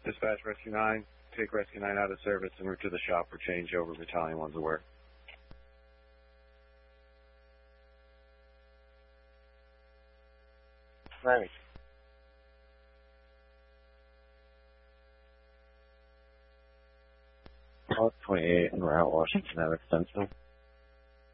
Dispatch Rescue 9. Take Rescue 9 out of service and route to the shop for changeover. Battalion 1's aware. Right. Call 28 en route, Washington Ave extensive.